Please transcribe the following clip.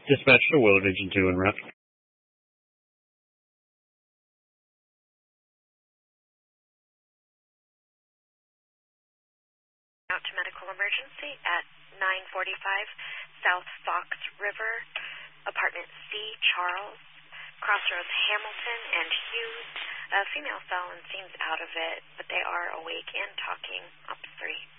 Dispatch to Willard Agent 2 en route. Out to medical emergency at 9:45 South Fox River, apartment C, Charles, crossroads Hamilton and Hughes. A female fell and seems out of it, but they are awake and talking. Ops 3.